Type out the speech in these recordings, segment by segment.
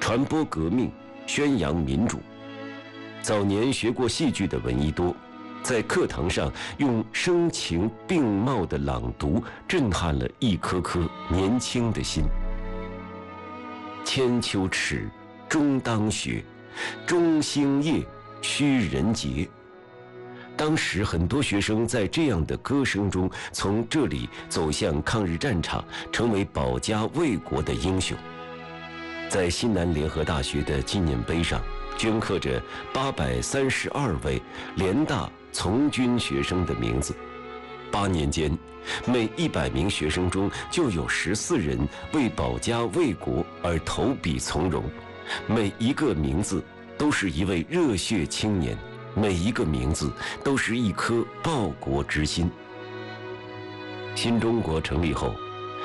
传播革命，宣扬民主。早年学过戏剧的闻一多，在课堂上用声情并茂的朗读震撼了一颗颗年轻的心。千秋耻，终当学；中兴业，须人节。当时很多学生在这样的歌声中，从这里走向抗日战场，成为保家卫国的英雄。在西南联合大学的纪念碑上，镌刻着832位联大从军学生的名字。8年间，每100名学生中就有14人为保家卫国而投笔从戎，每一个名字都是一位热血青年，每一个名字都是一颗报国之心。新中国成立后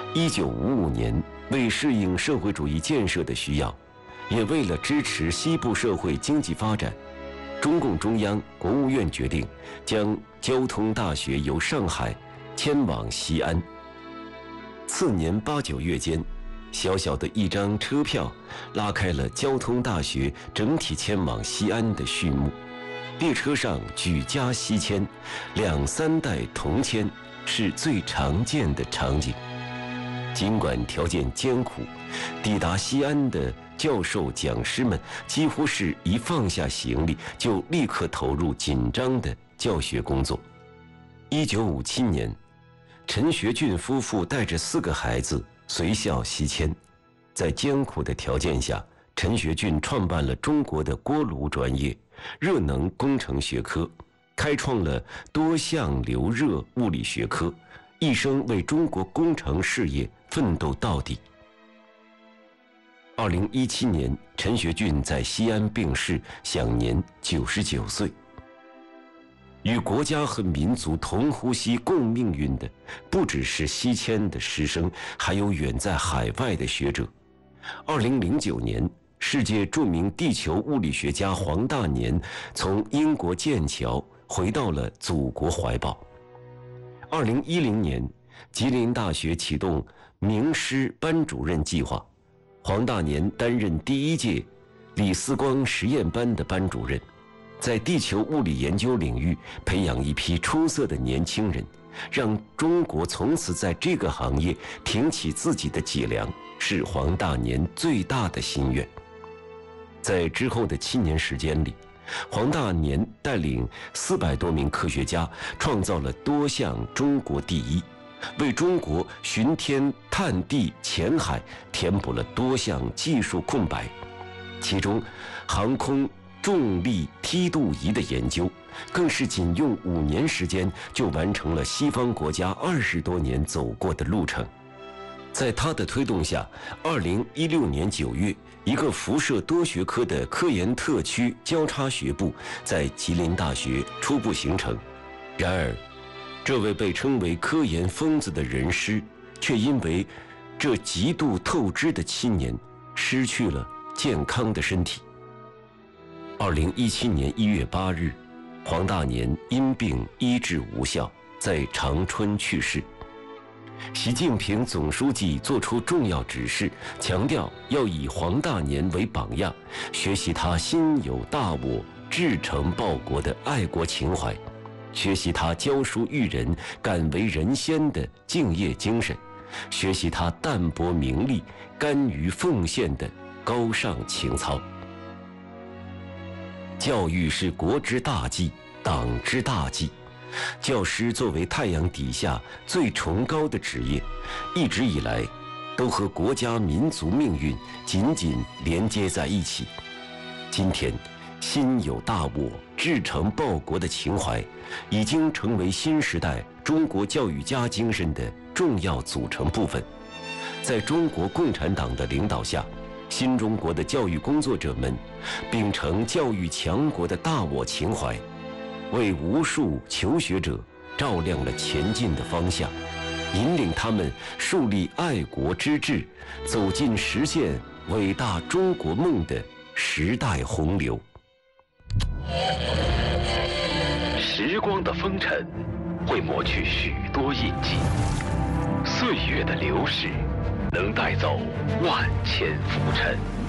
，1955年，为适应社会主义建设的需要，也为了支持西部社会经济发展，中共中央、国务院决定将交通大学由上海迁往西安。次年8、9月间，小小的一张车票拉开了交通大学整体迁往西安的序幕。列车上举家西迁，2、3代同迁是最常见的场景。尽管条件艰苦，抵达西安的教授讲师们几乎是一放下行李就立刻投入紧张的教学工作。1957年，陈学俊夫妇带着4个孩子随校西迁，在艰苦的条件下，陈学俊创办了中国的锅炉专业、热能工程学科，开创了多项流热物理学科，一生为中国工程事业奋斗到底。2017年，陈学俊在西安病逝，享年99岁。与国家和民族同呼吸共命运的，不只是西迁的师生，还有远在海外的学者。2009年，世界著名地球物理学家黄大年从英国剑桥回到了祖国怀抱。2010年，吉林大学启动名师班主任计划，黄大年担任第1届李四光实验班的班主任，在地球物理研究领域培养一批出色的年轻人，让中国从此在这个行业挺起自己的脊梁，是黄大年最大的心愿。在之后的7年时间里，黄大年带领400多名科学家创造了多项中国第一，为中国巡天探地潜海填补了多项技术空白。其中航空重力梯度仪的研究更是仅用5年时间就完成了西方国家20多年走过的路程。在他的推动下，2016年9月，一个辐射多学科的科研特区交叉学部在吉林大学初步形成。然而，这位被称为科研疯子的人师，却因为这极度透支的7年，失去了健康的身体。2017年1月8日，黄大年因病医治无效，在长春去世。习近平总书记作出重要指示，强调要以黄大年为榜样，学习他心有大我、至诚报国的爱国情怀，学习他教书育人、敢为人先的敬业精神，学习他淡泊名利、甘于奉献的高尚情操。教育是国之大计，党之大计。教师作为太阳底下最崇高的职业，一直以来都和国家民族命运紧紧连接在一起。今天，心有大我、至诚报国的情怀，已经成为新时代中国教育家精神的重要组成部分。在中国共产党的领导下，新中国的教育工作者们秉承教育强国的大我情怀，为无数求学者照亮了前进的方向，引领他们树立爱国之志，走进实现伟大中国梦的时代洪流。 时光的风尘会抹去许多印记，岁月的流逝能带走万千浮尘。